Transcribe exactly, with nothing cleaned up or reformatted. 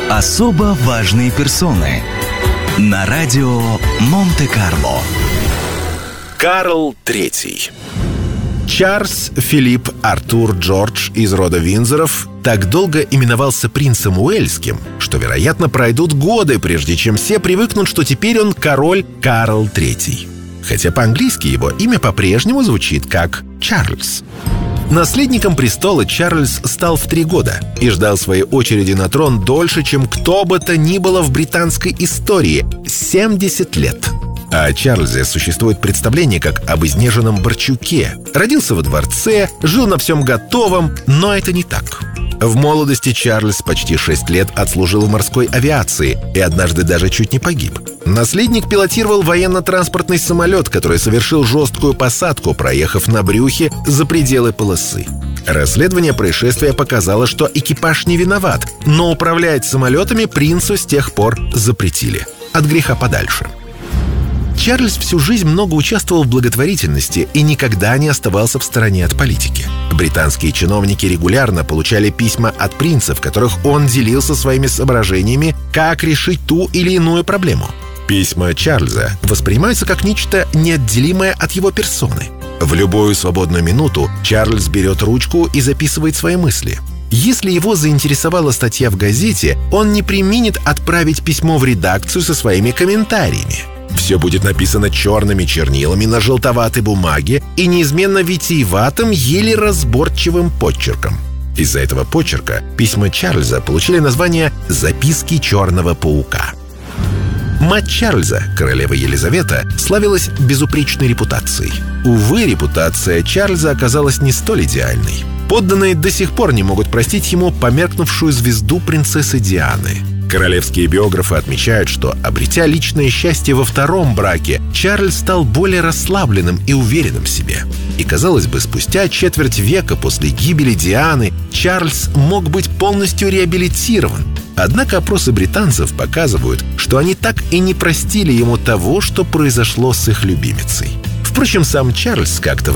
Особо важные персоны на радио Монте-Карло. Карл третий. Чарльз Филипп Артур Джордж из рода Виндзоров так долго именовался принцем Уэльским, что, вероятно, пройдут годы, прежде чем все привыкнут, что теперь он король Карл третий. Хотя по-английски его имя по-прежнему звучит как Чарльз. Наследником престола Чарльз стал в три года и ждал своей очереди на трон дольше, чем кто бы то ни было в британской истории – семьдесят лет. О Чарльзе существует представление как об изнеженном Борчуке. Родился во дворце, жил на всем готовом, но это не так. В молодости Чарльз почти шесть лет отслужил в морской авиации и однажды даже чуть не погиб. Наследник пилотировал военно-транспортный самолет, который совершил жесткую посадку, проехав на брюхе за пределы полосы. Расследование происшествия показало, что экипаж не виноват, но управлять самолетами принцу с тех пор запретили. От греха подальше. Чарльз всю жизнь много участвовал в благотворительности и никогда не оставался в стороне от политики. Британские чиновники регулярно получали письма от принца, в которых он делился своими соображениями, как решить ту или иную проблему. Письма Чарльза воспринимаются как нечто неотделимое от его персоны. В любую свободную минуту Чарльз берет ручку и записывает свои мысли. Если его заинтересовала статья в газете, он не преминет отправить письмо в редакцию со своими комментариями. Все будет написано черными чернилами на желтоватой бумаге и неизменно витиеватым, еле разборчивым почерком. Из-за этого почерка письма Чарльза получили название «Записки черного паука». Мать Чарльза, королева Елизавета, славилась безупречной репутацией. Увы, репутация Чарльза оказалась не столь идеальной. Подданные до сих пор не могут простить ему померкнувшую звезду принцессы Дианы. Королевские биографы отмечают, что, обретя личное счастье во втором браке, Чарльз стал более расслабленным и уверенным в себе. И, казалось бы, спустя четверть века после гибели Дианы Чарльз мог быть полностью реабилитирован. Однако опросы британцев показывают, что они так и не простили ему того, что произошло с их любимицей. Впрочем, сам Чарльз как-то